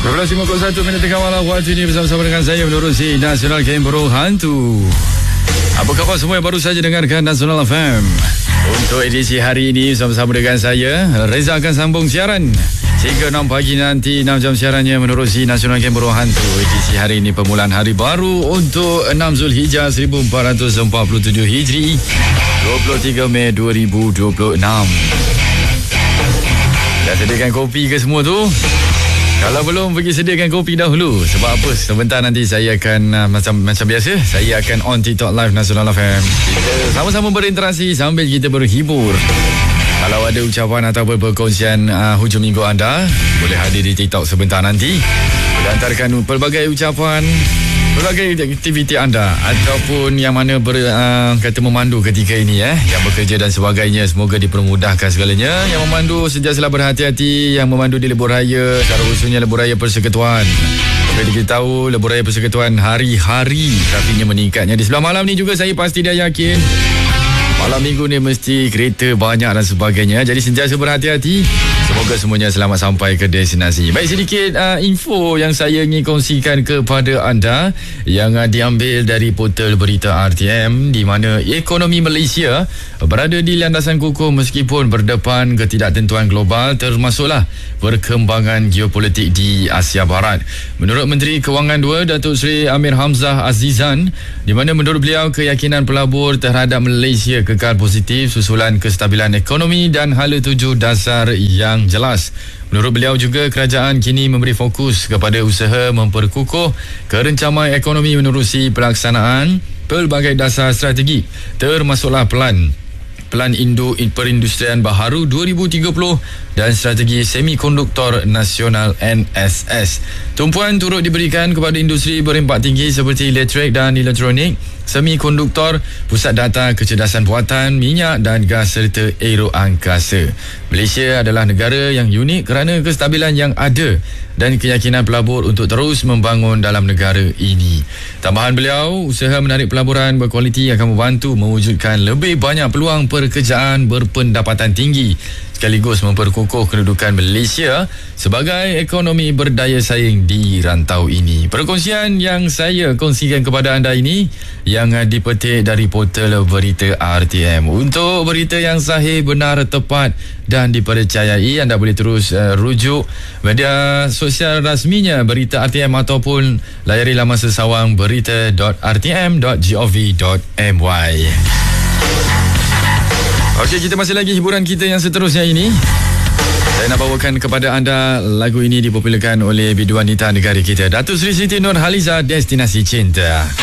12.51 minit tengah malam waktu ini bersama-sama dengan saya menerusi Nasional Kembro Hantu. Apa khabar semua yang baru saja dengarkan Nasional FM? Untuk edisi hari ini bersama-sama dengan saya, Reza akan sambung siaran hingga 6 pagi nanti. 6 jam siarannya menerusi Nasional Kembro Hantu. Edisi hari ini permulaan hari baru untuk 6 Zulhijjah 1447 Hijri, 23 Mei 2026. Dah sediakan kopi ke semua tu? Kalau belum, pergi sediakan kopi dahulu. Sebab apa? Sebentar nanti saya akan macam biasa, saya akan on TikTok Live Nasional FM. Kita sama-sama berinteraksi sambil kita berhibur. Kalau ada ucapan atau perkongsian hujung minggu anda, boleh hadir di TikTok sebentar nanti. Boleh hantarkan pelbagai ucapan, pelbagai aktiviti anda ataupun yang mana kata memandu ketika ini yang bekerja dan sebagainya, semoga dipermudahkan segalanya. Yang memandu sentiasalah berhati-hati, yang memandu di lebuh raya, secara khususnya lebuh raya Persekutuan. Seperti kita tahu, lebuh raya Persekutuan hari-hari trafiknya meningkatnya. Di sebelah malam ni juga saya pasti dah yakin malam minggu ni mesti kereta banyak dan sebagainya. Jadi sentiasa berhati-hati. Semoga semuanya selamat sampai ke destinasi. Baik, sedikit info yang saya ingin kongsikan kepada anda yang diambil dari portal berita RTM, di mana ekonomi Malaysia berada di landasan kukuh meskipun berdepan ketidaktentuan global, termasuklah perkembangan geopolitik di Asia Barat. Menurut Menteri Kewangan 2 Datuk Seri Amir Hamzah Azizan, di mana menurut beliau keyakinan pelabur terhadap Malaysia kekal positif susulan kestabilan ekonomi dan hala tuju dasar yang jelas. Menurut beliau juga, kerajaan kini memberi fokus kepada usaha memperkukuh kerencaman ekonomi menerusi pelaksanaan pelbagai dasar strategi, termasuklah Pelan Perindustrian Baharu 2030 dan Strategi Semikonduktor Nasional NSS. Tumpuan turut diberikan kepada industri berempat tinggi seperti elektrik dan elektronik, semikonduktor, pusat data, kecerdasan buatan, minyak dan gas serta aeroangkasa. Malaysia adalah negara yang unik kerana kestabilan yang ada dan keyakinan pelabur untuk terus membangun dalam negara ini. Tambahan beliau, usaha menarik pelaburan berkualiti akan membantu mewujudkan lebih banyak peluang pekerjaan berpendapatan tinggi sekaligus memperkukuh kedudukan Malaysia sebagai ekonomi berdaya saing di rantau ini. Perkongsian yang saya kongsikan kepada anda ini yang dipetik dari portal berita RTM. Untuk berita yang sahih, benar, tepat dan dipercayai, anda boleh terus rujuk media sosial rasminya Berita RTM ataupun layari laman sesawang berita.rtm.gov.my. Okey, kita masih lagi hiburan kita yang seterusnya ini. Saya nak bawakan kepada anda lagu ini dipopularkan oleh biduan wanita negara kita, Datuk Seri Siti Nurhaliza, Destinasi Cinta.